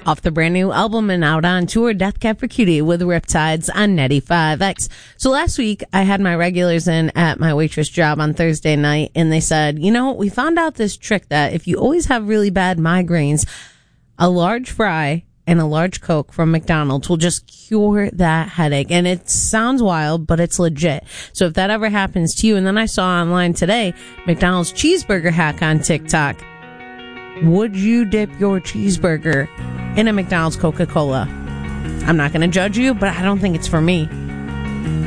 Off the brand new album and out on tour, Death Cab for Cutie with Riptides on 95X. So last week, I had my regulars in at my waitress job on Thursday night, and they said, we found out this trick that if you always have really bad migraines, a large fry and a large Coke from McDonald's will just cure that headache. And it sounds wild, but it's legit. So if that ever happens to you, and then I saw online today, McDonald's cheeseburger hack on TikTok. Would you dip your cheeseburger in a McDonald's Coca-Cola? I'm not going to judge you, but I don't think it's for me.